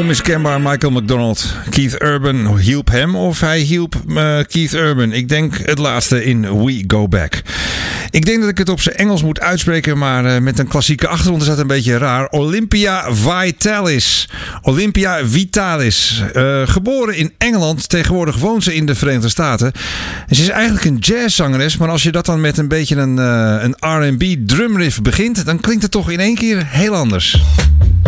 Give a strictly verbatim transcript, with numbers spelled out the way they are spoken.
Onmiskenbaar Michael McDonald. Keith Urban hielp hem of hij hielp uh, Keith Urban. Ik denk het laatste in We Go Back. Ik denk dat ik het op zijn Engels moet uitspreken, maar uh, met een klassieke achtergrond is dat een beetje raar. Olympia Vitalis. Olympia Vitalis. Uh, geboren in Engeland, tegenwoordig woont ze in de Verenigde Staten. En ze is eigenlijk een jazzzangeres, maar als je dat dan met een beetje een, uh, een R en B drumriff begint, dan klinkt het toch in één keer heel anders.